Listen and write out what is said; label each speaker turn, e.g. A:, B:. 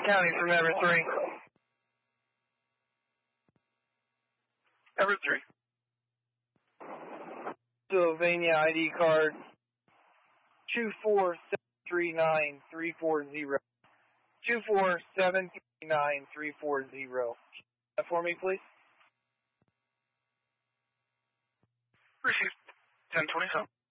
A: County from Everett 3.
B: Everett 3.
A: Pennsylvania ID card 24739-340. 24739-340. That for me, please.
B: Received 1027.